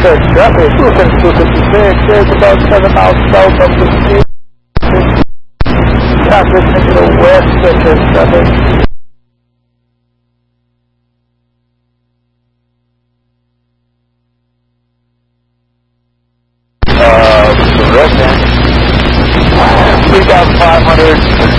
Traffic 256 is about 7 miles south of the city. Traffic into the west of the traffic. Direct 3,500.